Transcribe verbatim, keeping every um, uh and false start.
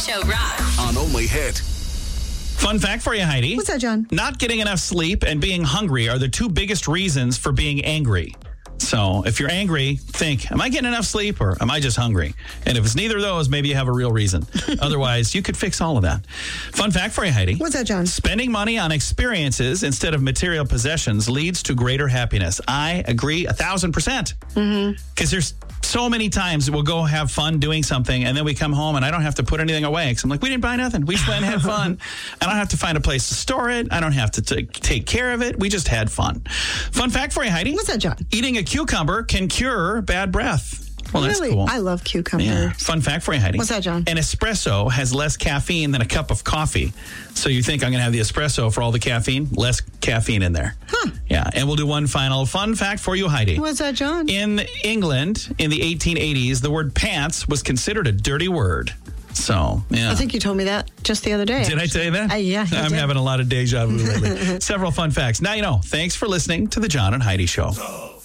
Show rocks. On Only Hit. Fun fact for you, Heidi. What's that, John? Not getting enough sleep and being hungry are the two biggest reasons for being angry. So if you're angry, think, am I getting enough sleep or am I just hungry? And if it's neither of those, maybe you have a real reason. Otherwise, you could fix all of that. Fun fact for you, Heidi. What's that, John? Spending money on experiences instead of material possessions leads to greater happiness. I agree a thousand percent. Because there's so many times we'll go have fun doing something and then we come home and I don't have to put anything away because I'm like, we didn't buy nothing. We just went and had fun. I don't have to find a place to store it. I don't have to t- take care of it. We just had fun. Fun fact for you, Heidi. What's that, John? Eating a cucumber can cure bad breath. Well, that's really? cool. I love cucumber. Yeah. Fun fact for you, Heidi. What's that, John? An espresso has less caffeine than a cup of coffee. So you think I'm going to have the espresso for all the caffeine? Less caffeine in there. Huh. Yeah. And we'll do one final fun fact for you, Heidi. What's that, John? In England, in the eighteen eighties, the word pants was considered a dirty word. So, yeah. I think you told me that just the other day. Did I tell you that? Uh, yeah, you I'm did. having a lot of deja vu lately. Several fun facts. Now you know. Thanks for listening to the John and Heidi Show.